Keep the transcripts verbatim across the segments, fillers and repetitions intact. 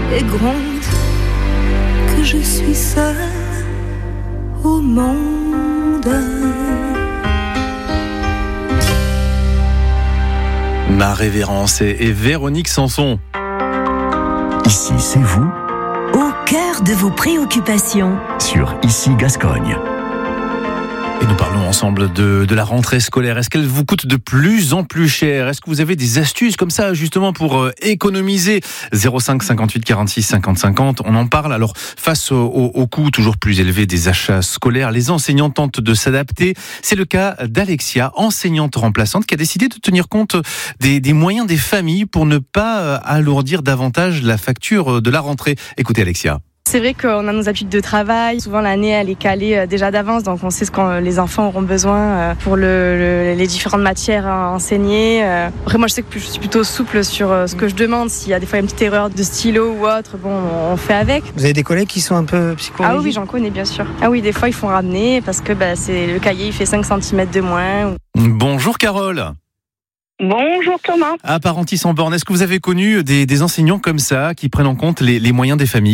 et gronde que je suis seule au monde. Ma révérence et, et Véronique Sanson. Ici, c'est vous, au cœur de vos préoccupations, sur Ici Gascogne. Et nous parlons ensemble de, de la rentrée scolaire. Est-ce qu'elle vous coûte de plus en plus cher ? Est-ce que vous avez des astuces comme ça justement pour euh, économiser ? zéro cinq cinquante-huit quarante-six cinquante cinquante, on en parle. Alors face au, au, au coût toujours plus élevé des achats scolaires, les enseignants tentent de s'adapter. C'est le cas d'Alexia, enseignante remplaçante, qui a décidé de tenir compte des, des moyens des familles pour ne pas alourdir davantage la facture de la rentrée. Écoutez Alexia. C'est vrai qu'on a nos habitudes de travail. Souvent, l'année, elle est calée déjà d'avance. Donc, on sait ce que les enfants auront besoin pour le, le, les différentes matières à enseigner. Après, moi, je sais que je suis plutôt souple sur ce que je demande. S'il y a des fois une petite erreur de stylo ou autre, bon, on fait avec. Vous avez des collègues qui sont un peu psychologiques ? Ah oui, j'en connais, bien sûr. Ah oui, des fois, ils font ramener parce que bah, c'est, le cahier, il fait cinq centimètres de moins. Bonjour Carole. Bonjour Thomas. Apparentis en borne, est-ce que vous avez connu des, des enseignants comme ça qui prennent en compte les, les moyens des familles ?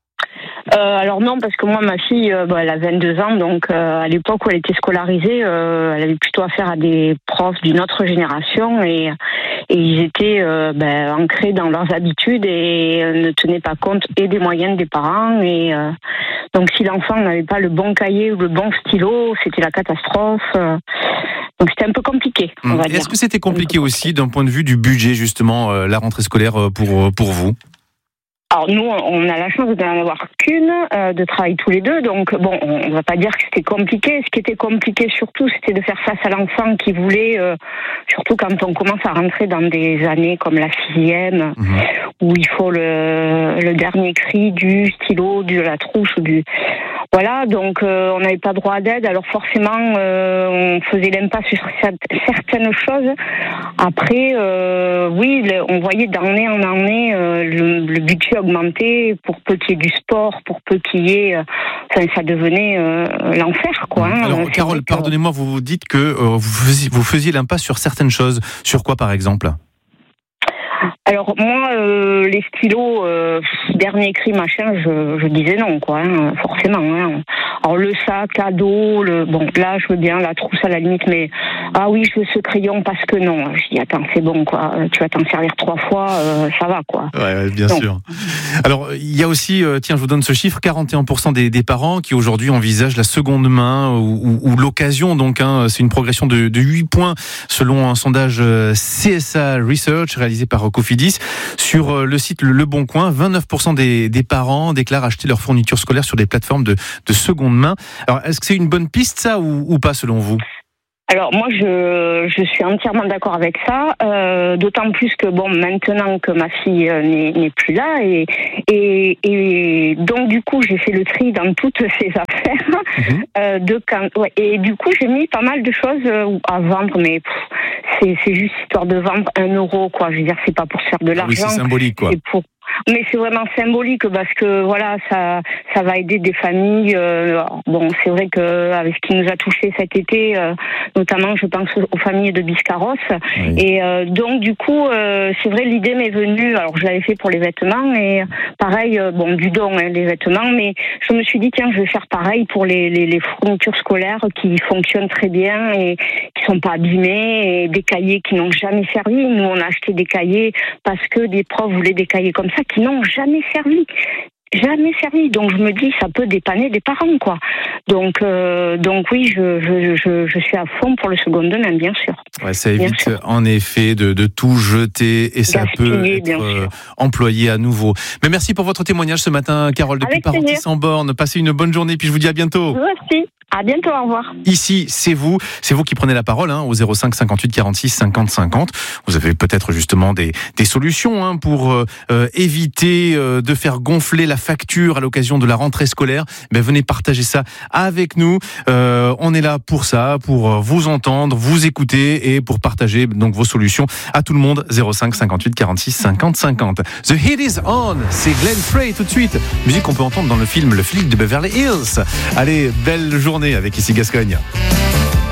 Euh, alors non, parce que moi, ma fille, euh, bah, elle a vingt-deux ans, donc euh, à l'époque où elle était scolarisée, euh, elle avait plutôt affaire à des profs d'une autre génération et, et ils étaient euh, bah, ancrés dans leurs habitudes et euh, ne tenaient pas compte et des moyens des parents. Et euh, donc si l'enfant n'avait pas le bon cahier ou le bon stylo, c'était la catastrophe. Euh, donc c'était un peu compliqué, on va Est-ce dire. Est-ce que c'était compliqué aussi d'un point de vue du budget, justement, euh, la rentrée scolaire pour, pour vous ? Alors nous, on a la chance de n'en avoir qu'une, euh, de travailler tous les deux, donc bon, on ne va pas dire que c'était compliqué. Ce qui était compliqué surtout, c'était de faire face à l'enfant qui voulait, euh, surtout quand on commence à rentrer dans des années comme la sixième, mmh. où il faut le, le dernier cri du stylo, de la trousse ou du... Voilà, donc euh, on n'avait pas droit d'aide, alors forcément euh, on faisait l'impasse sur certaines choses. Après, euh, oui, le, on voyait d'année en année euh, le, le budget augmenter pour peu qu'il y ait du sport, pour peu qu'il y ait... Euh, enfin, ça devenait euh, l'enfer, quoi. Hein. Alors, C'est Carole, que... pardonnez-moi, vous vous dites que euh, vous, faisiez, vous faisiez l'impasse sur certaines choses. Sur quoi, par exemple ? Alors moi, euh, les stylos, euh, dernier cri, machin, je, je disais non, quoi, hein, forcément. Hein. Alors le sac, cadeau, le bon, là je veux bien la trousse à la limite, mais ah oui, je veux ce crayon parce que non. Je dis attends, c'est bon, quoi. Tu vas t'en servir trois fois, euh, ça va, quoi. Ouais, ouais bien donc. sûr. Alors il y a aussi, euh, tiens, je vous donne ce chiffre, quarante et un pour cent des, des parents qui aujourd'hui envisagent la seconde main ou, ou, ou l'occasion. Donc, hein, c'est une progression de, de huit points selon un sondage C S A Research réalisé par Cofidis. Sur le site Le Bon Coin, vingt-neuf pour cent des, des parents déclarent acheter leur fourniture scolaire sur des plateformes de, de seconde main. Alors, est-ce que c'est une bonne piste, ça, ou, ou pas, selon vous ? Alors moi je je suis entièrement d'accord avec ça, euh, d'autant plus que bon maintenant que ma fille n'est, n'est plus là et et et donc du coup j'ai fait le tri dans toutes ces affaires mmh. euh, de quand ouais, et du coup j'ai mis pas mal de choses à vendre mais pff, c'est c'est juste histoire de vendre un euro quoi, je veux dire c'est pas pour se faire de l'argent, oui, c'est symbolique quoi. C'est pour Mais c'est vraiment symbolique parce que voilà, ça, ça va aider des familles. Euh, bon, c'est vrai que avec ce qui nous a touché cet été, euh, notamment, je pense aux familles de Biscarrosse. Oui. Et euh, donc du coup, euh, c'est vrai, l'idée m'est venue. Alors, je l'avais fait pour les vêtements et pareil, euh, bon, du don, hein, les vêtements. Mais je me suis dit tiens, je vais faire pareil pour les, les, les fournitures scolaires qui fonctionnent très bien et qui sont pas abîmées et des cahiers qui n'ont jamais servi. Nous, on a acheté des cahiers parce que des profs voulaient des cahiers comme ça qui n'ont jamais servi. Jamais servi. Donc, je me dis, ça peut dépanner des parents, quoi. Donc, euh, donc oui, je, je, je, je suis à fond pour le second main, bien sûr. Ouais, ça évite, en effet, de, de tout jeter et ça Gaspiller, peut être euh, employé à nouveau. Mais merci pour votre témoignage ce matin, Carole, depuis Apparentis en borne. Passez une bonne journée, puis je vous dis à bientôt. Merci. À bientôt, au revoir. Ici, c'est vous, c'est vous qui prenez la parole hein, au zéro cinq cinquante-huit quarante-six cinquante cinquante. Vous avez peut-être justement des, des solutions hein, pour euh, éviter euh, de faire gonfler la facture à l'occasion de la rentrée scolaire. Ben, venez partager ça avec nous. Euh, on est là pour ça, pour vous entendre, vous écouter et pour partager donc vos solutions à tout le monde. zéro cinq cinquante-huit quarante-six cinquante cinquante. The Hit Is On, c'est Glenn Frey tout de suite. Musique qu'on peut entendre dans le film Le Flic de Beverly Hills. Allez, belle journée avec Ici Gascogne.